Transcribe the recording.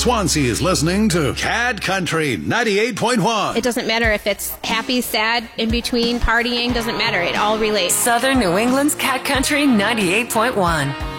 Swansea is listening to Cat Country 98.1. It doesn't matter if it's happy, sad, in between, partying, doesn't matter. It all relates. Southern New England's Cat Country 98.1.